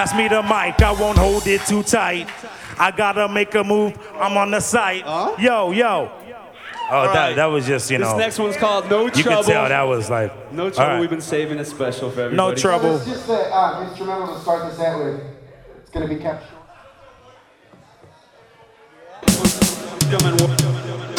Pass me the mic, I won't hold it too tight. I gotta make a move, I'm on the site. Yo. Oh, right. that was just, This next one's called No Trouble. You can tell that was like... No Trouble, right. we've been saving it special for everybody. No Trouble. It's just the instrumental to start the set with. It's gonna be kept short.